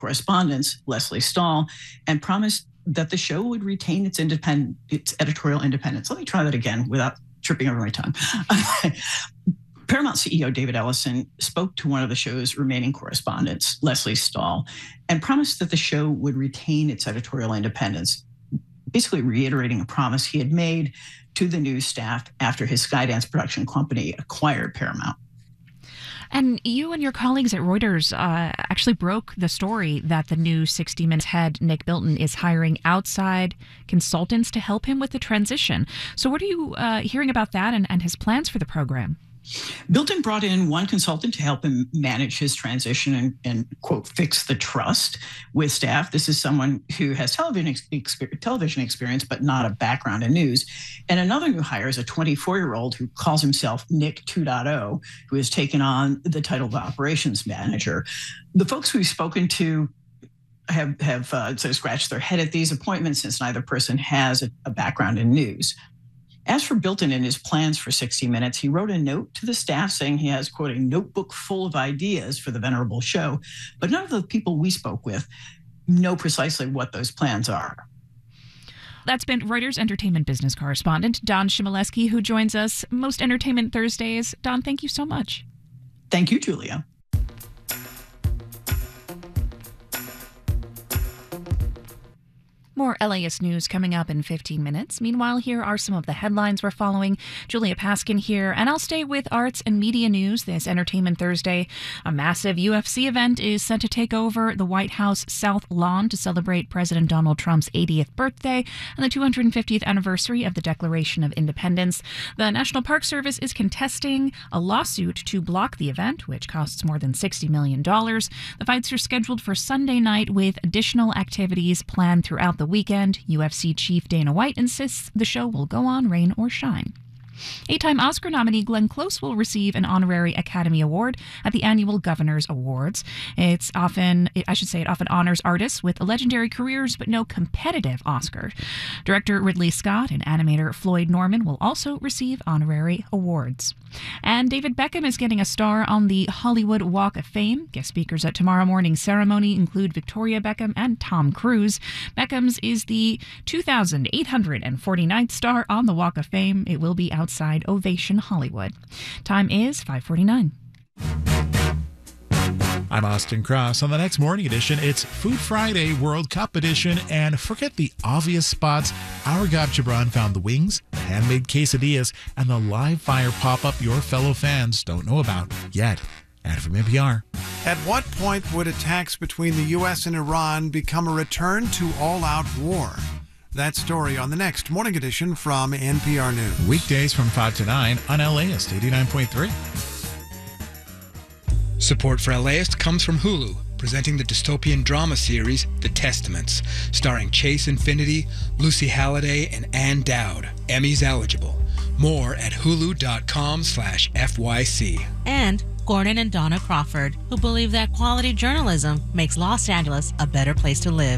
correspondents, Leslie Stahl, and promised that the show would retain its editorial independence. Let me try that again without tripping over my tongue. Paramount CEO David Ellison spoke to one of the show's remaining correspondents, Leslie Stahl, and promised that the show would retain its editorial independence, basically reiterating a promise he had made to the news staff after his Skydance production company acquired Paramount. And you and your colleagues at Reuters actually broke the story that the new 60 Minutes head, Nick Bilton, is hiring outside consultants to help him with the transition. So what are you hearing about that and his plans for the program? Bilton brought in one consultant to help him manage his transition and quote, fix the trust with staff. This is someone who has television experience, but not a background in news. And another new hire is a 24-year-old who calls himself Nick 2.0, who has taken on the title of operations manager. The folks we've spoken to have sort of scratched their head at these appointments since neither person has a background in news. As for Bilton and his plans for 60 Minutes, he wrote a note to the staff saying he has, quote, a notebook full of ideas for the venerable show, but none of the people we spoke with know precisely what those plans are. That's been Reuters entertainment business correspondent Don Chmielewski, who joins us most Entertainment Thursdays. Don, thank you so much. Thank you, Julia. More LAist news coming up in 15 minutes. Meanwhile, here are some of the headlines we're following. Julia Paskin here, and I'll stay with arts and media news this Entertainment Thursday. A massive UFC event is set to take over the White House South Lawn to celebrate President Donald Trump's 80th birthday and the 250th anniversary of the Declaration of Independence. The National Park Service is contesting a lawsuit to block the event, which costs more than $60 million. The fights are scheduled for Sunday night with additional activities planned throughout the weekend. UFC chief Dana White insists the show will go on, rain or shine. 8-time Oscar nominee Glenn Close will receive an honorary Academy Award at the annual Governor's Awards. It often honors artists with legendary careers but no competitive Oscar. Director Ridley Scott and animator Floyd Norman will also receive honorary awards. And David Beckham is getting a star on the Hollywood Walk of Fame. Guest speakers at tomorrow morning's ceremony include Victoria Beckham and Tom Cruise. Beckham's is the 2,849th star on the Walk of Fame. It will be outside Ovation Hollywood. Time is 5:49. I'm Austin Cross. On the next morning edition, it's Food Friday World Cup edition, and forget the obvious spots. Our Gab Gibran found the wings, the handmade quesadillas, and the live fire pop-up your fellow fans don't know about yet. And from NPR. At what point would attacks between the U.S. and Iran become a return to all-out war? That story on the next morning edition from NPR News. Weekdays from 5 to 9 on LAist 89.3. Support for LAist comes from Hulu, presenting the dystopian drama series The Testaments, starring Chase Infinity, Lucy Halliday, and Ann Dowd. Emmys eligible. More at hulu.com/FYC. And Gordon and Donna Crawford, who believe that quality journalism makes Los Angeles a better place to live.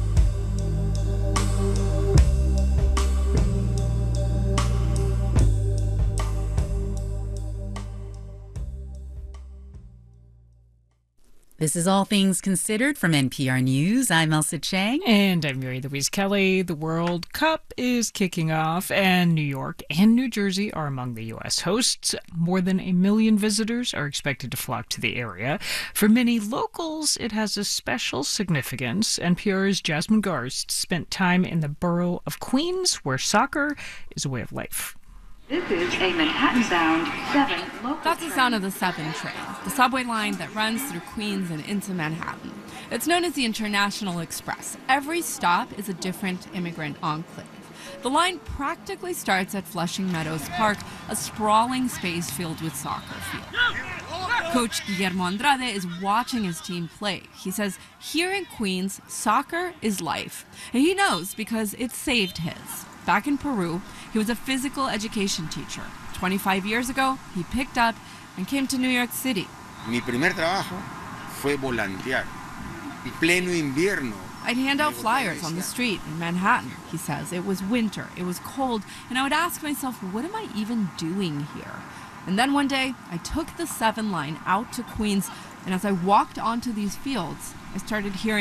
This is All Things Considered from NPR News. I'm Elsa Chang. And I'm Mary Louise Kelly. The World Cup is kicking off, and New York and New Jersey are among the U.S. hosts. More than 1 million visitors are expected to flock to the area. For many locals, it has a special significance. NPR's Jasmine Garst spent time in the borough of Queens, where soccer is a way of life. This is a Manhattan-bound 7 local That's the sound of the 7 train, the subway line that runs through Queens and into Manhattan. It's known as the International Express. Every stop is a different immigrant enclave. The line practically starts at Flushing Meadows Park, a sprawling space filled with soccer fields. Coach Guillermo Andrade is watching his team play. He says here in Queens, soccer is life. And he knows because it saved his. Back in Peru, he was a physical education teacher. 25 years ago, he picked up and came to New York City. Mi primer trabajo fue volantear. En pleno invierno. I'd hand out flyers on the street in Manhattan, he says. It was winter, it was cold, and I would ask myself, what am I even doing here? And then one day, I took the 7 line out to Queens, and as I walked onto these fields, I started hearing